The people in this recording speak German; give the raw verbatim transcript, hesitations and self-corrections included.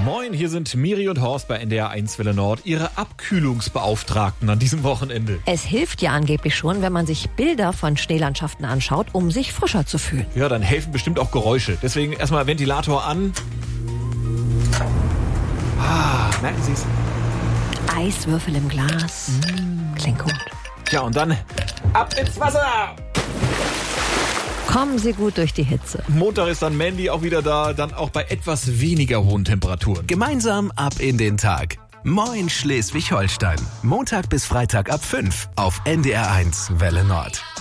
Moin, hier sind Miri und Horst bei N D R eins Welle Nord, ihre Abkühlungsbeauftragten an diesem Wochenende. Es hilft ja angeblich schon, wenn man sich Bilder von Schneelandschaften anschaut, um sich frischer zu fühlen. Ja, dann helfen bestimmt auch Geräusche. Deswegen erstmal Ventilator an. Ah, merken Sie es? Eiswürfel im Glas. Mm. Klingt gut. Ja, und dann ab ins Wasser! Kommen Sie gut durch die Hitze. Montag ist dann Mandy auch wieder da, dann auch bei etwas weniger hohen Temperaturen. Gemeinsam ab in den Tag. Moin Schleswig-Holstein. Montag bis Freitag ab fünf auf N D R eins Welle Nord.